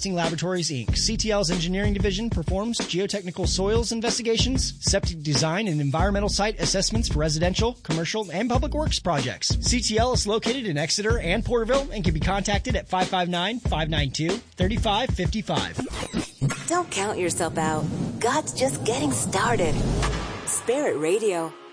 Testing Laboratories, Inc. CTL's engineering division performs geotechnical soils investigations, septic design, and environmental site assessments for residential, commercial, and public works projects. CTL is located in Exeter and Porterville and can be contacted at 559-592-3555. Don't count yourself out. God's just getting started. Spirit Radio.